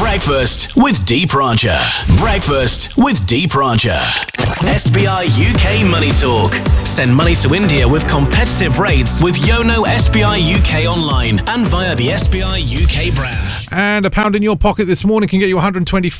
Breakfast with Deep Rancher. Breakfast with Deep Rancher. SBI UK Money Talk. Send money to India with competitive rates with Yono SBI UK online and via the SBI UK branch. And a pound in your pocket this morning can get you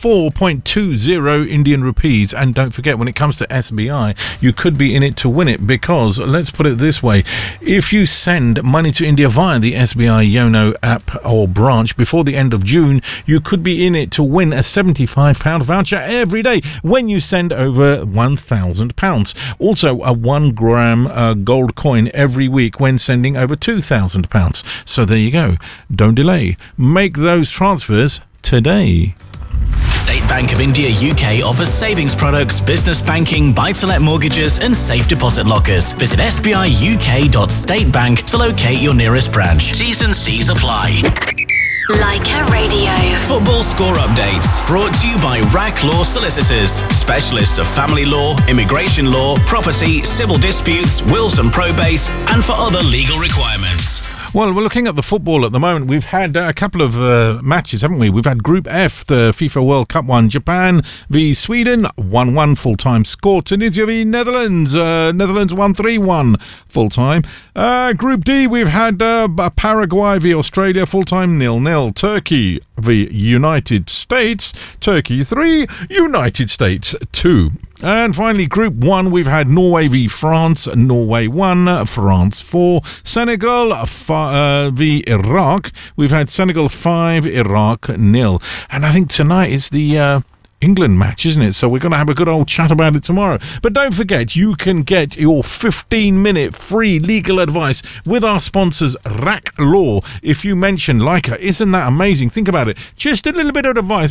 124.20 Indian rupees. And don't forget, when it comes to SBI, you could be in it to win it, because let's put it this way: if you send money to India via the SBI Yono app or branch before the end of June, you could be in it to win a £75 voucher every day when you send over £1,000. Also, a 1 gram gold coin every week when sending over £2,000. So there you go. Don't delay. Make those transfers today. State Bank of India UK offers savings products, business banking, buy-to-let mortgages and safe deposit lockers. Visit sbiuk.statebank to locate your nearest branch. T's and C's apply. Leica Radio. Football score updates brought to you by RAC Law Solicitors, specialists of family law, immigration law, property, civil disputes, wills and probate, and for other legal requirements. Well, we're looking at the football at the moment. We've had a couple of matches, haven't we? We've had Group F, the FIFA World Cup one. Japan v Sweden, 1-1 full-time score. Tunisia v Netherlands, Netherlands 1-3-1 full-time. Group D, we've had Paraguay v Australia, full-time 0-0. Turkey v United States, Turkey 3, United States 2. And finally, Group 1, we've had Norway v France, Norway 1, France 4. Senegal v Iraq, we've had Senegal 5, Iraq 0. And I think tonight is the England match, isn't it? So we're going to have a good old chat about it tomorrow. But don't forget, you can get your 15-minute free legal advice with our sponsors, RAC Law, if you mention Leica. Isn't that amazing? Think about it. Just a little bit of advice.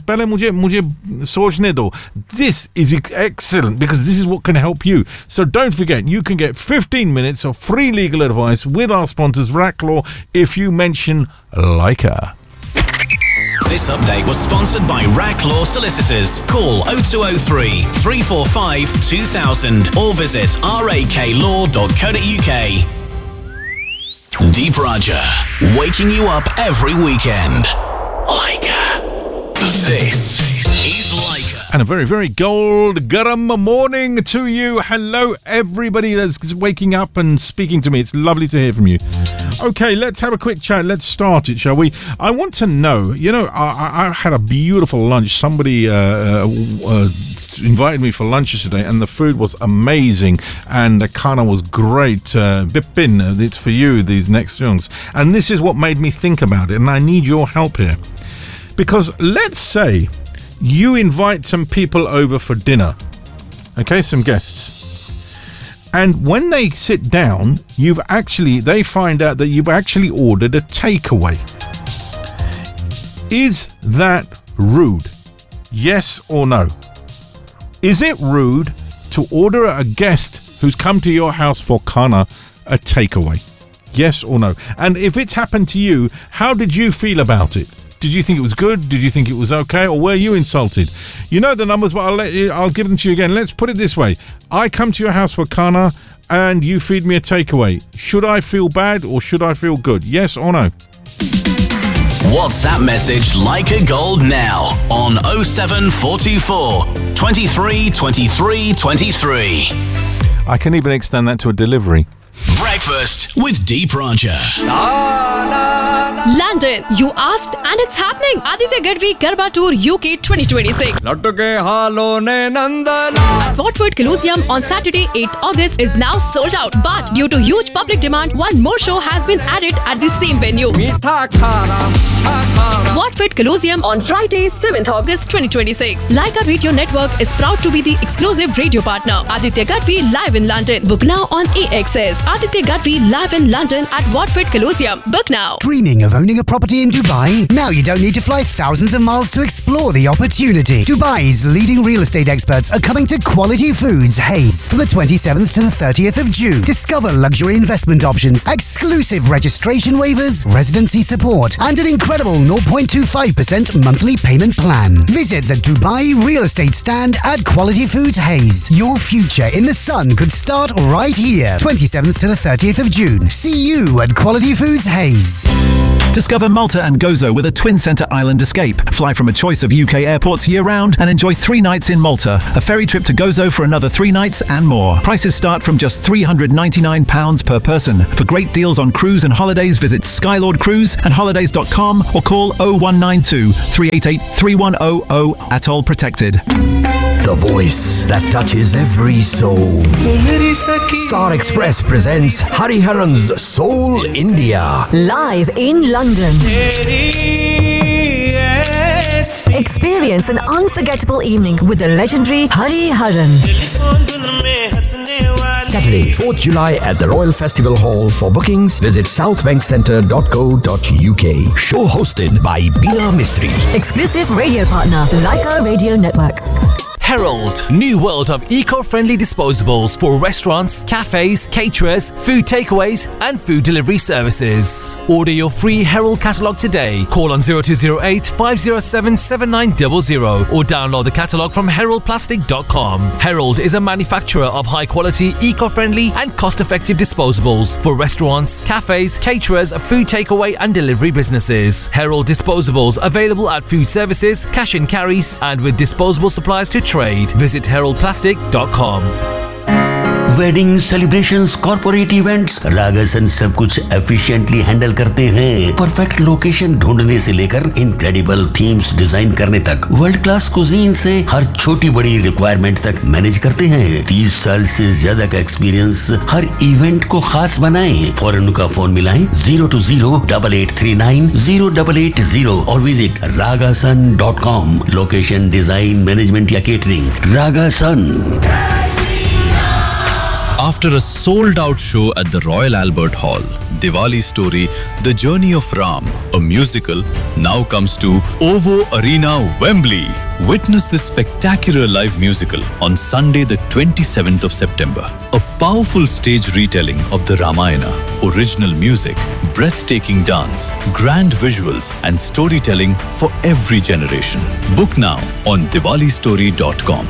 This is excellent, because this is what can help you. So don't forget, you can get 15 minutes of free legal advice with our sponsors, RAC Law, if you mention Leica. This update was sponsored by RAC Law Solicitors. Call 0203 345 2000 or visit raklaw.co.uk. Deep Rancher, waking you up every weekend. Leica. This is Leica. And a very, very gold garam morning to you. Hello, everybody that's waking up and speaking to me. It's lovely to hear from you. Okay, let's have a quick chat. Let's start it, shall we? I want to know, I had a beautiful lunch. Somebody invited me for lunch yesterday, and the food was amazing, and the khana was great. Bipin, it's for you, these next songs. And this is what made me think about it, and I need your help here. Because let's say you invite some people over for dinner, okay, some guests. And when they sit down, they find out that you've actually ordered a takeaway. Is that rude? Yes or no? Is it rude to order a guest who's come to your house for khana a takeaway? Yes or no? And if it's happened to you, how did you feel about it? Did you think it was good? Did you think it was okay? Or were you insulted? You know the numbers, but I'll give them to you again. Let's put it this way. I come to your house for khana and you feed me a takeaway. Should I feel bad or should I feel good? Yes or no? WhatsApp message Leica Gold now on 07424 23 23 23. I can even extend that to a delivery. Breakfast with Deep Rancher. London, you asked, and it's happening. Aditya Gadvi Garba Tour UK 2026. At Watford Colosseum on Saturday, 8th August is now sold out. But due to huge public demand, one more show has been added at the same venue. Watford Colosseum on Friday, 7th August 2026. Leica Radio Network is proud to be the exclusive radio partner. Aditya Gadvi live in London. Book now on AXS. Aditya Gadvi live in London at Watford Colosseum. Book now. Dreaming of owning a property in Dubai? Now you don't need to fly thousands of miles to explore the opportunity. Dubai's leading real estate experts are coming to Quality Foods Hayes from the 27th to the 30th of June. Discover luxury investment options, exclusive registration waivers, residency support, and an incredible 0.25% monthly payment plan. Visit the Dubai Real Estate Stand at Quality Foods Hayes. Your future in the sun could start right here. 27th to the 30th of June. See you at Quality Foods Hayes. Discover Malta and Gozo with a twin centre island escape. Fly from a choice of UK airports year-round and enjoy 3 nights in Malta. A ferry trip to Gozo for another 3 nights and more. Prices start from just £399 per person. For great deals on cruise and holidays, visit Skylord Cruise and holidays.com or call 0192 388 3100. Atoll protected. The voice that touches every soul. Star Express presents Hariharan's Soul India. Live in London. Experience an unforgettable evening with the legendary Hariharan. Saturday, 4th July at the Royal Festival Hall. For bookings, visit southbankcentre.co.uk. Show hosted by Bina Mistry. Exclusive radio partner, Leica Radio Network. Herald, new world of eco-friendly disposables for restaurants, cafes, caterers, food takeaways and food delivery services. Order your free Herald catalogue today. Call on 0208 507 7900 or download the catalogue from heraldplastic.com. Herald is a manufacturer of high-quality, eco-friendly and cost-effective disposables for restaurants, cafes, caterers, food takeaway and delivery businesses. Herald disposables available at food services, cash and carries and with disposable supplies to trade. Visit heraldplastic.com. Wedding celebrations, corporate events, रागासन सब कुछ efficiently handle करते हैं। Perfect location ढूंढने से लेकर incredible themes design करने तक, world class cuisine से हर छोटी बड़ी रिक्वायरमेंट तक मैनेज करते हैं। 30 साल से ज्यादा का एक्सपीरियंस हर इवेंट को खास बनाए। फौरन उनका फोन मिलाएं 020-8839-0880 और visit ragasun.com। Location, design, management या catering, रागासन। After a sold-out show at the Royal Albert Hall, Diwali story, The Journey of Ram, a musical, now comes to OVO Arena, Wembley. Witness this spectacular live musical on Sunday the 27th of September. A powerful stage retelling of the Ramayana, original music, breathtaking dance, grand visuals and storytelling for every generation. Book now on diwalistory.com.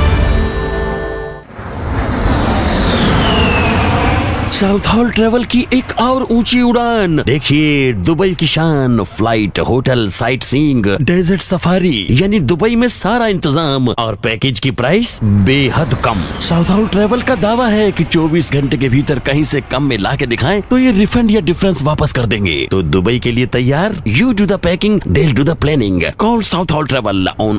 South hall travel की एक और ऊंची उड़ान। देखिए Dubai की शान, flight, hotel, sight seeing, desert safari, यानी Dubai में सारा इंतजाम और पैकेज की प्राइस बेहद कम। साउथ हॉल ट्रेवल का दावा है कि 24 घंटे के भीतर कहीं से कम में ला के दिखाएं तो ये रिफंड या डिफरेंस वापस कर देंगे। तो दुबई के लिए तैयार? You do the packing, they will do the planning. Call south hall travel on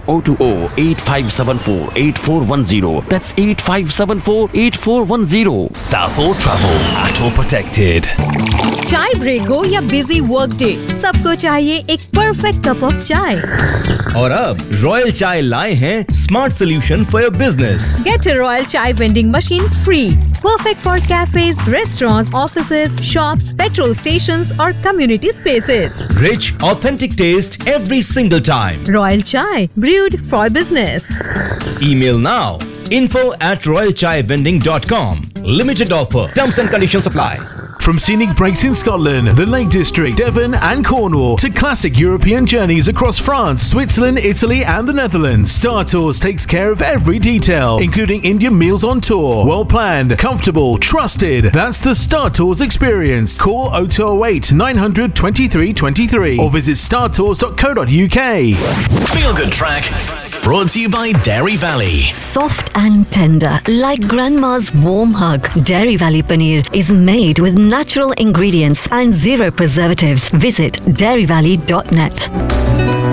020-8574-8410। That's 8574-8410। South Hall Travel. Atoll protected. चाय ब्रेक हो या बिजी वर्क डे, सबको चाहिए एक परफेक्ट कप ऑफ चाय। और अब रॉयल चाय लाए हैं smart solution for your business. Get a Royal Chai vending machine free. Perfect for cafes, restaurants, offices, shops, petrol stations or community spaces. Rich, authentic taste every single time. Royal Chai, brewed for business. Email now. info@royalchaivending.com. Limited offer. Terms and conditions apply. From scenic breaks in Scotland, the Lake District, Devon and Cornwall to classic European journeys across France, Switzerland, Italy and the Netherlands, Star Tours takes care of every detail, including Indian meals on tour. Well planned, comfortable, trusted. That's the Star Tours experience. Call 0208 900 2323 or visit startours.co.uk. Feel Good Track, brought to you by Dairy Valley. Soft and tender, like grandma's warm hug. Dairy Valley Paneer is made with natural ingredients and zero preservatives. Visit dairyvalley.net.